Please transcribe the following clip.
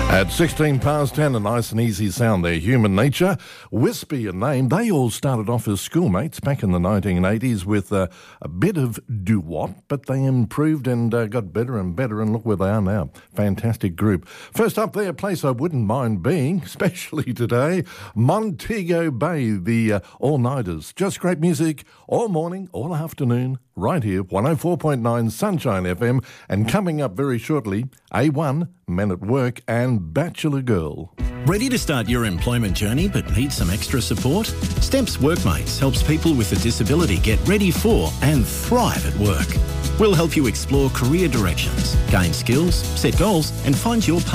At 16 past 10, a nice and easy sound there. Human Nature, Wispy and Name. They all started off as schoolmates back in the 1980s with a bit of doo-wop, but they improved and got better and better, and look where they are now. Fantastic group. First up there, a place I wouldn't mind being, especially today, Montego Bay, the all-nighters. Just great music all morning, all afternoon, right here, 104.9 Sunshine FM, and coming up very shortly, A1, Men at Work, and Bachelor Girl. Ready to start your employment journey but need some extra support? Steps Workmates helps people with a disability get ready for and thrive at work. We'll help you explore career directions, gain skills, set goals, and find your path